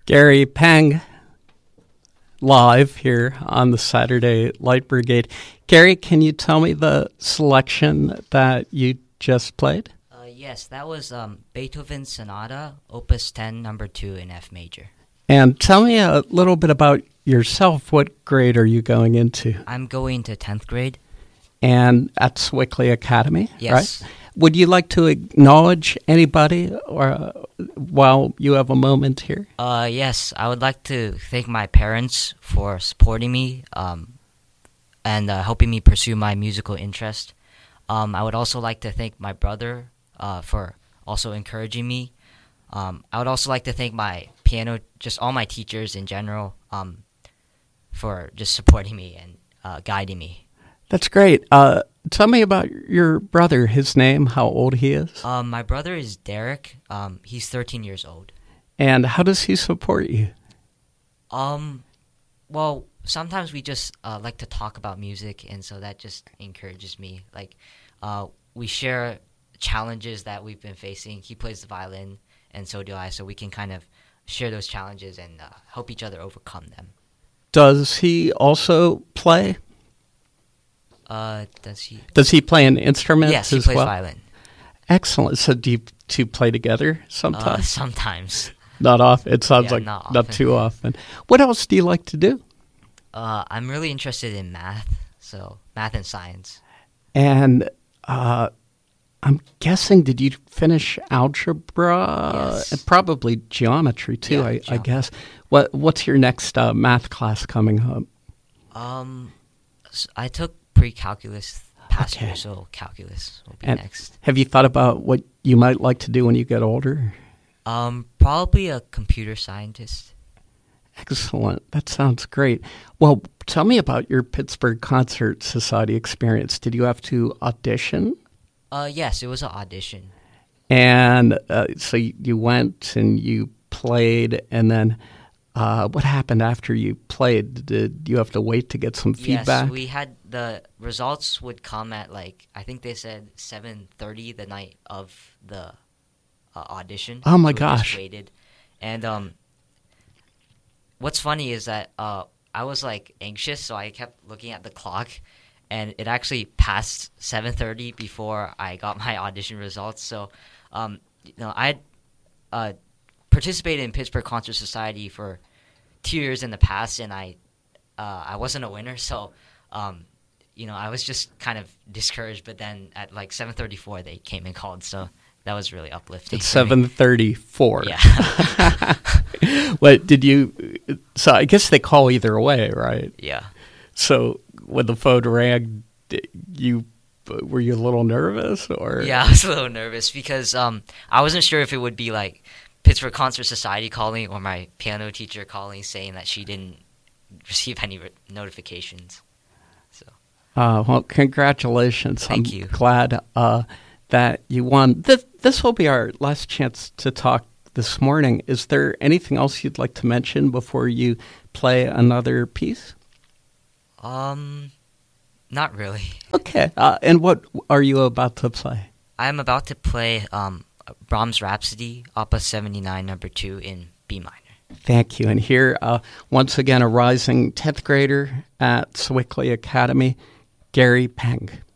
Gary Peng, live here on the Saturday Light Brigade. Gary, can you tell me the selection that you just played? Yes, that was Beethoven's Sonata, Opus 10, number 2 in F major. And tell me a little bit about yourself. What grade are you going into? I'm going to 10th grade. And at Swickley Academy, Yes. right? Would you like to acknowledge anybody or while you have a moment here? Yes, I would like to thank my parents for supporting me and helping me pursue my musical interest. I would also like to thank my brother for also encouraging me. I would also like to thank my piano, just all my teachers in general, for just supporting me and guiding me. That's great. Tell me about your brother, his name, how old he is. My brother is Derek. He's 13 years old. And how does he support you? Well, sometimes we just like to talk about music, and so that just encourages me. Like, we share challenges that we've been facing. He plays the violin, and so do I, so we can kind of share those challenges and help each other overcome them. Does he also play? Does he? Does he play an instrument Yes, he as plays well? violin. Excellent. So do you two play together sometimes? Sometimes. Not often. It sounds like not not often. too often. What else do you like to do? I'm really interested in math, so math and science. And I'm guessing, did you finish algebra? Yes. And probably geometry too, Yeah, I geometry. guess. What's your next math class coming up? I took pre-calculus past Okay. year, so calculus will be And next. have you thought about what you might like to do when you get older? Probably a computer scientist. Excellent. That sounds great. Well, tell me about your Pittsburgh Concert Society experience. Did you have to audition? Yes, it was an audition. And so you went and you played, and then what happened after you played? Did you have to wait to get some feedback? Yes, we had the results would come at I think they said 7:30 the night of the audition. Oh my So we just gosh. waited, and what's funny is that I was anxious, so I kept looking at the clock, and it actually passed 7:30 before I got my audition results. So, I participated in Pittsburgh Concert Society for 2 years in the past, and I wasn't a winner, so I was just kind of discouraged. But then at 7:34, they came and called, so that was really uplifting. It's for me. 7:34. Yeah. What did you? So I guess they call either way, right? Yeah. So when the phone rang, were you a little nervous, or? Yeah, I was a little nervous because I wasn't sure if it would be Pittsburgh Concert Society calling or my piano teacher calling saying that she didn't receive any notifications. So. Well, congratulations. Thank I'm you. glad that you won. This will be our last chance to talk this morning. Is there anything else you'd like to mention before you play another piece? Not really. Okay. And what are you about to play? I'm about to play Brahms' Rhapsody, Opus 79, number 2 in B minor. Thank you. And here, once again, a rising 10th grader at Swickley Academy, Gary Peng.